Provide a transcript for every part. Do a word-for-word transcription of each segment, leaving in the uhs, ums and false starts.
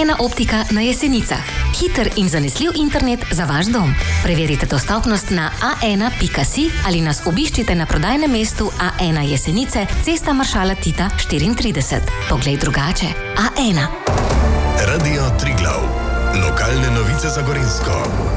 ena optika na Jesenicah. Hiter in zanesljiv internet za vaš dom. Preverite dostopnost na a ena pika si ali nas obiščite na prodajnem mestu A ena Jesenice, Cesta Maršala Tita štiriintrideset. Poglej drugače. A ena. Radio Triglav. Lokalne novice za Gorenjsko.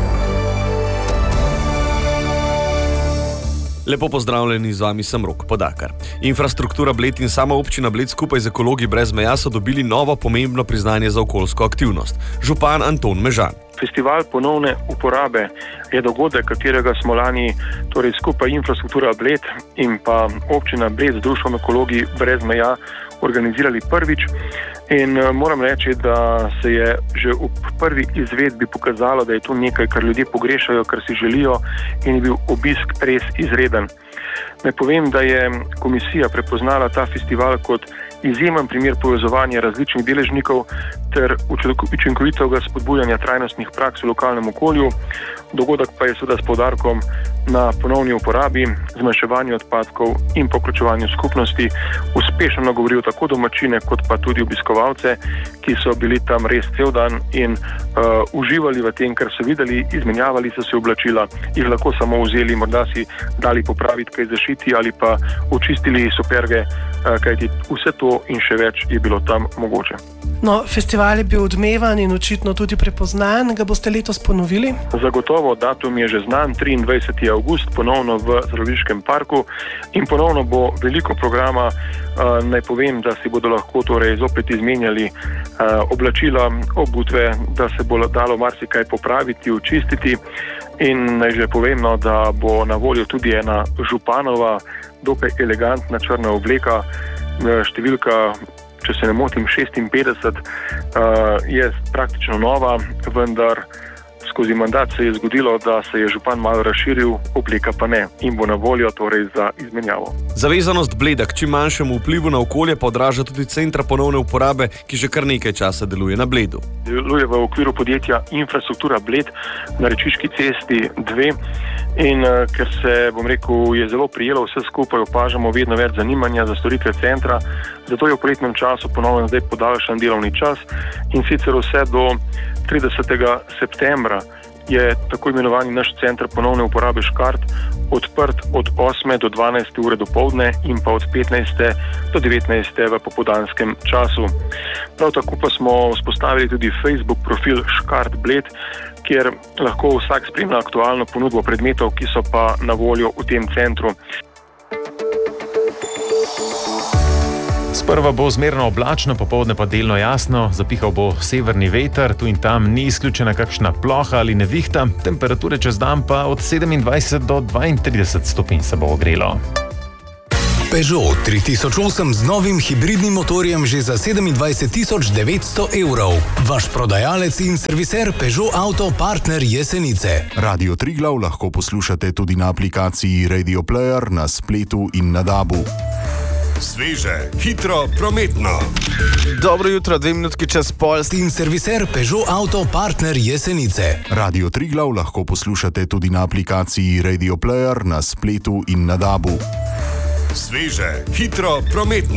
Lepo pozdravljeni, z vami sem Rok Podakar. Infrastruktura Bled in sama občina Bled skupaj z Ekologi brez meja so dobili novo pomembno priznanje za okoljsko aktivnost. Župan Anton Mežan. Festival ponovne uporabe je dogodek, katerega smo lani torej skupaj Infrastruktura Bled in pa občina Bled z društvom Ekologi brez meja organizirali prvič. In moram reči, da se je že v prvi izvedbi pokazalo, da je to nekaj, kar ljudje pogrešajo, kar si želijo, in je bil obisk res izreden. Naj povem, da je komisija prepoznala ta festival kot izjemen primer povezovanja različnih deležnikov ter učinkovitega spodbujanja trajnostnih praks v lokalnem okolju. Dogodek pa je seveda s poudarkom na ponovni uporabi, zmanjševanju odpadkov in poključevanju skupnosti uspešno nagovoril tako domačine kot pa tudi obiskovalce, ki so bili tam res cel dan in uh, uživali v tem, kar so videli, izmenjavali so se oblačila, jih lahko samo vzeli, morda si dali popraviti kaj zašiti ali pa očistili superge, uh, kajti vse to in še več je bilo tam mogoče. No, festival je bil odmevan in očitno tudi prepoznan. Ga boste letos ponovili? Zagotovo, datum je že znan, triindvajseti avgust, ponovno v Zdraviliškem parku in ponovno bo veliko programa. Uh, naj povem, da si bodo lahko torej zopet izmenjali uh, oblačila, obutve, da se bo dalo marsikaj popraviti, očistiti in naj že povem, no, da bo na voljo tudi ena županova, dokaj elegantna črna obleka, številka, če se ne motim, šestinpetdeset, uh, je praktično nova, vendar skozi mandat se je zgodilo, da se je župan malo razširil, obleka pa ne in bo na voljo torej za izmenjavo. Zavezanost Bleda k čim manjšemu vplivu na okolje pa odraža tudi Centra ponovne uporabe, ki že kar nekaj časa deluje na Bledu. Deluje v okviru podjetja Infrastruktura Bled na Rečiški cesti dve in uh, ker se, bom rekel, je zelo prijelo vse skupaj, opažamo vedno več zanimanja za storitve centra, zato je v poletnem času ponovno zdaj podaljšan delovni čas in sicer vse do tridesetega septembra je tako imenovani naš center ponovne uporabe Škart odprt od osme do dvanajste ure dopoldne in pa od petnajste do devetnajste v popoldanskem času. Prav tako pa smo vzpostavili tudi Facebook profil Škart Bled, kjer lahko vsak spremlja aktualno ponudbo predmetov, ki so pa na voljo v tem centru. Sprva bo zmerno oblačno, popoldne pa delno jasno, zapihal bo severni veter, tu in tam ni izključena kakšna ploha ali nevihta, temperature čez dan pa od sedemindvajset do dvaintrideset stopinj se bo ogrelo. Peugeot tri tisoč osem z novim hibridnim motorjem že za sedemindvajset tisoč devetsto evrov. Vaš prodajalec in serviser Peugeot Auto Partner Jesenice. Radio Triglav lahko poslušate tudi na aplikaciji Radio Player, na spletu in na dabu. Sveže, hitro, prometno. Dobro jutro, dve minutki čez pol. In serviser Peugeot Auto Partner Jesenice. Radio Triglav lahko poslušate tudi na aplikaciji Radio Player, na spletu in na dabu. Sveže, hitro, prometno.